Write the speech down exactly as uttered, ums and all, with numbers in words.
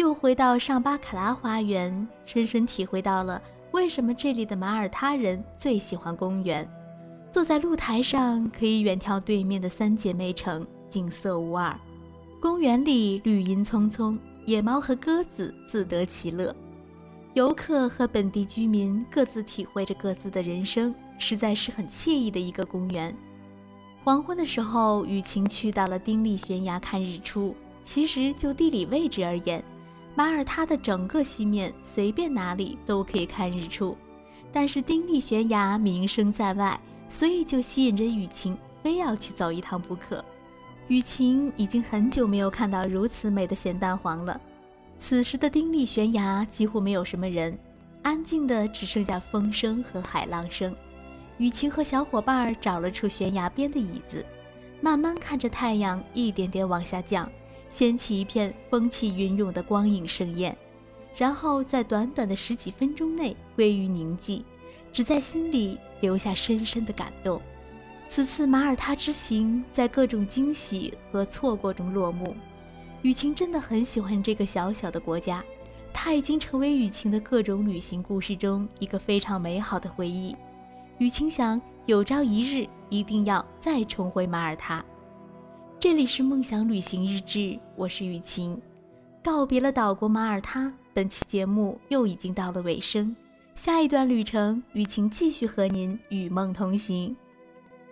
又回到上巴卡拉花园，深深体会到了为什么这里的马耳他人最喜欢公园。坐在露台上，可以远眺对面的三姐妹城，景色无二。公园里绿荫葱葱，野猫和鸽子自得其乐。游客和本地居民各自体会着各自的人生，实在是很惬意的一个公园。黄昏的时候，雨晴去到了丁利悬崖看日出。其实就地理位置而言，马耳他的整个西面随便哪里都可以看日出，但是丁利悬崖名声在外，所以就吸引着雨晴非要去走一趟不可。雨晴已经很久没有看到如此美的咸蛋黄了。此时的丁利悬崖几乎没有什么人，安静的只剩下风声和海浪声。雨晴和小伙伴找了处悬崖边的椅子，慢慢看着太阳一点点往下降，掀起一片风起云涌的光影盛宴，然后在短短的十几分钟内归于宁寂，只在心里留下深深的感动。此次马耳他之行在各种惊喜和错过中落幕。雨晴真的很喜欢这个小小的国家，它已经成为雨晴的各种旅行故事中一个非常美好的回忆。雨晴想有朝一日一定要再重回马耳他。这里是梦想旅行日志，我是雨晴。告别了岛国马耳他，本期节目又已经到了尾声。下一段旅程，雨晴继续和您与梦同行。